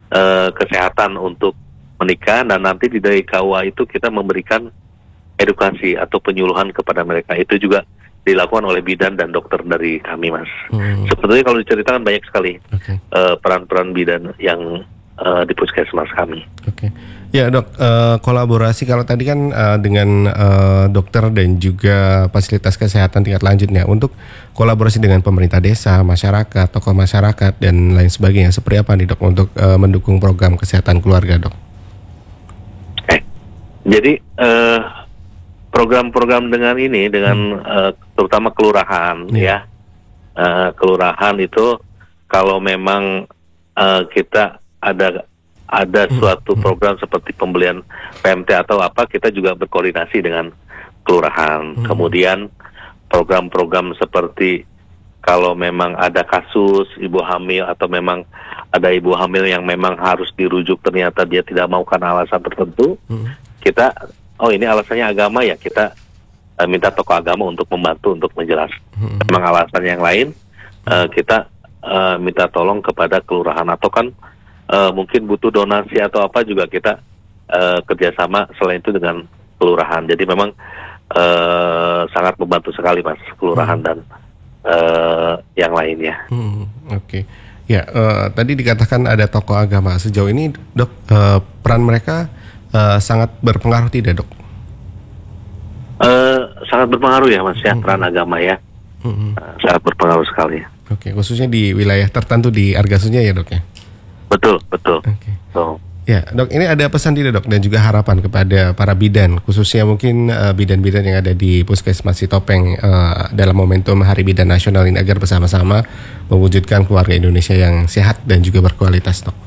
kesehatan untuk menikah, dan nanti di dari KUA itu kita memberikan edukasi atau penyuluhan kepada mereka. Itu juga dilakukan oleh bidan dan dokter dari kami, Mas. Sebetulnya kalau diceritakan banyak sekali peran-peran bidan yang di puskesmas kami. Ya dok, kolaborasi kalau tadi kan dengan dokter dan juga fasilitas kesehatan tingkat lanjutnya, untuk kolaborasi dengan pemerintah desa, masyarakat, tokoh masyarakat dan lain sebagainya, seperti apa nih dok untuk mendukung program kesehatan keluarga, dok? Jadi program-program dengan ini, dengan terutama kelurahan, kelurahan itu kalau memang kita ada suatu program seperti pembelian PMT atau apa, kita juga berkoordinasi dengan kelurahan. Kemudian program-program seperti kalau memang ada kasus ibu hamil atau memang ada ibu hamil yang memang harus dirujuk, ternyata dia tidak mau karena alasan tertentu, kita ini alasannya agama, ya kita minta tokoh agama untuk membantu untuk menjelaskan. Memang alasan yang lain, kita minta tolong kepada kelurahan, atau kan mungkin butuh donasi atau apa, juga kita kerjasama selain itu dengan kelurahan. Jadi memang sangat membantu sekali, Mas, kelurahan dan yang lainnya. Ya, tadi dikatakan ada tokoh agama. Sejauh ini dok, peran mereka sangat berpengaruh tidak, dok? Sangat berpengaruh ya, Mas, ya, peran agama ya. Sangat berpengaruh sekali. Khususnya di wilayah tertentu di Argasunya ya, dok ya? Betul. Ya, dok, ini ada pesan tidak, dok, dan juga harapan kepada para bidan, khususnya mungkin bidan-bidan yang ada di Puskesmas Sitopeng dalam momentum Hari Bidan Nasional ini, agar bersama-sama mewujudkan keluarga Indonesia yang sehat dan juga berkualitas, dok.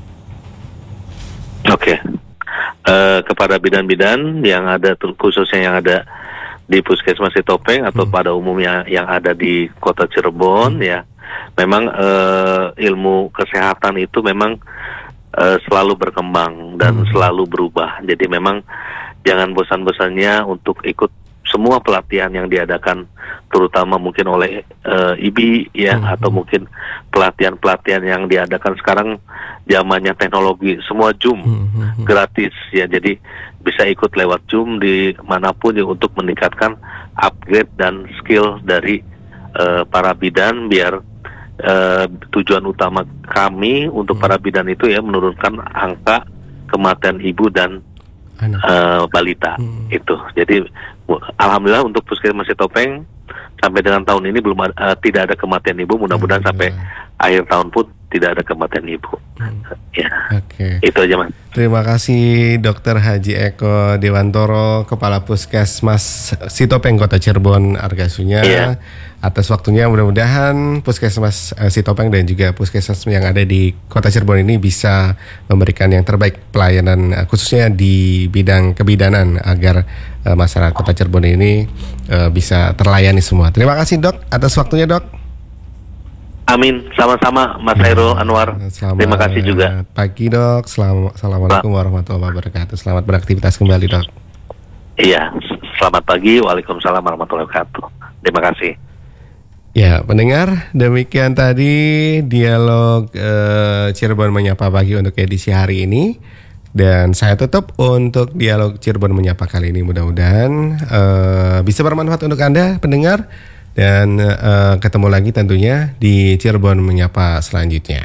Kepada bidan-bidan yang ada, khususnya yang ada di Puskesmas Sitopeng atau pada umumnya yang ada di Kota Cirebon, ya, memang ilmu kesehatan itu memang selalu berkembang dan selalu berubah. Jadi memang jangan bosan-bosannya untuk ikut semua pelatihan yang diadakan, terutama mungkin oleh IBI ya, atau mungkin pelatihan-pelatihan yang diadakan sekarang zamannya teknologi, semua Zoom gratis ya. Jadi bisa ikut lewat Zoom di manapun ya, untuk meningkatkan upgrade dan skill dari para bidan, biar tujuan utama kami untuk para bidan itu ya menurunkan angka kematian ibu dan balita itu. Jadi alhamdulillah untuk Puskesmas Sitopeng sampai dengan tahun ini belum tidak ada kematian ibu. Mudah-mudahan sampai akhir tahun pun tidak ada kematian ibu. Itu aja, Mas. Terima kasih Dr. Haji Eko Dewantoro, Kepala Puskesmas Sitopeng Kota Cirebon Argasunya, atas waktunya. Mudah-mudahan Puskesmas Sitopeng dan juga puskesmas yang ada di Kota Cirebon ini bisa memberikan yang terbaik pelayanan, khususnya di bidang kebidanan, agar masyarakat Kota Cirebon ini bisa terlayani semua. Terima kasih, Dok, atas waktunya, Dok. Amin, sama-sama Mas Hairul Anwar. Terima kasih juga. Pagi, Dok. Assalamualaikum warahmatullahi wabarakatuh. Selamat beraktivitas kembali, Dok. Iya, selamat pagi. Waalaikumsalam warahmatullahi wabarakatuh. Terima kasih. Ya, pendengar, demikian tadi dialog Cirebon Menyapa Pagi untuk edisi hari ini. Dan saya tutup untuk dialog Cirebon Menyapa kali ini. Mudah-mudahan bisa bermanfaat untuk Anda, pendengar. Dan ketemu lagi tentunya di Cirebon Menyapa selanjutnya.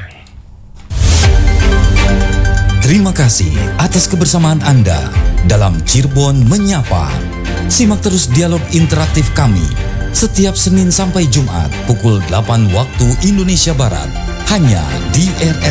Terima kasih atas kebersamaan Anda dalam Cirebon Menyapa. Simak terus dialog interaktif kami setiap Senin sampai Jumat pukul 8 waktu Indonesia Barat, hanya di RRI